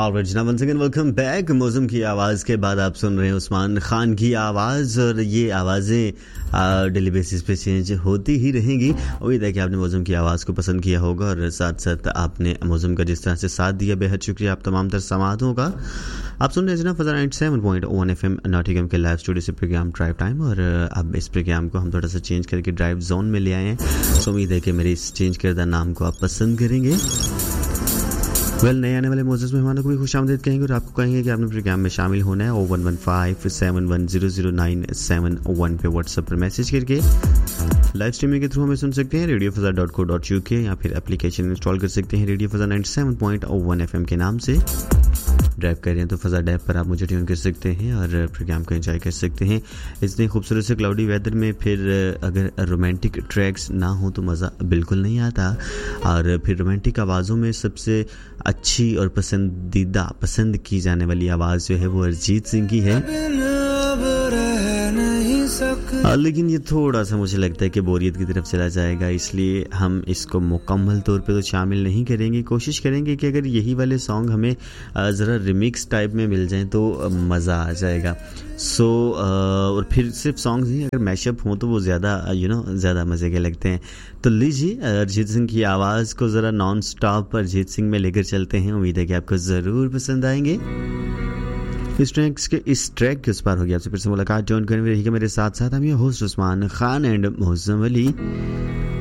और जना once again welcome back. मौसम की आवाज़ के बाद आप सुन रहे हैं उस्मान खान की आवाज़, और ये आवाज़ें डेली बेसिस पे चेंज होती ही रहेंगी। उम्मीद है कि आपने मौसम की आवाज़ को पसंद किया होगा और साथ साथ आपने मौसम का जिस तरह से साथ दिया, बेहद शुक्रिया आप तमाम तर समातों का। आप सुन रहे हैं जना फजा 97.1 FM नॉटिंघम के लाइव स्टूडियो से प्रोग्राम ड्राइव टाइम, और अब इस प्रोग्राम को हम थोड़ा सा चेंज करके ड्राइव जोन में ले आए हैं। तो उम्मीद है कि मेरे इस चेंज करदा नाम को आप पसंद करेंगे। नए आने वाले मोज़ेज़ मेहमानों को भी खुशामदीद कहेंगे और आपको कहेंगे कि आपने प्रोग्राम में शामिल होना है। 011571000971 पे व्हाट्सएप पर मैसेज करके लाइव स्ट्रीमिंग के थ्रू हमें सुन सकते हैं। radiofazza.co.uk या फिर एप्लीकेशन इंस्टॉल कर सकते हैं रेडियो फज़ा 97.1 FM के नाम से। ड्राइव कर रहे हैं तो फज़ा डैब पर आप मुझे ट्यून कर सकते हैं और प्रोग्राम को एंजॉय कर सकते हैं। इतने खूबसूरत से क्लाउडी वेदर में फिर अगर रोमांटिक ट्रैक्स ना हो तो मज़ा बिल्कुल नहीं आता। और फिर रोमांटिक आवाज़ों में सबसे अच्छी और पसंद की जाने वाली आवाज़ जो है वो अरिजीत सिंह की है। लेकिन ये थोड़ा सा मुझे लगता है कि बोरियत की तरफ चला जाएगा, इसलिए हम इसको मुकम्मल तौर पे तो शामिल नहीं करेंगे। कोशिश करेंगे कि अगर यही वाले सॉन्ग हमें ज़रा रिमिक्स टाइप में मिल जाएं तो मज़ा आ जाएगा। और फिर सिर्फ सॉन्ग्स ही अगर मैशअप हों तो वो ज़्यादा ज़्यादा मज़े के लगते हैं। तो लीजिए अरिजीत सिंह की आवाज़ को ज़रा नॉन स्टॉप अरिजीत सिंह में लेकर चलते हैं। उम्मीद है कि आपको ज़रूर पसंद आएंगे। इस ट्रैक के उस पार हो गया। आपसे फिर से मुलाकात जॉइन करने रही मेरे साथ साथ हम ये होस्ट उस्मान खान एंड मौसम अली।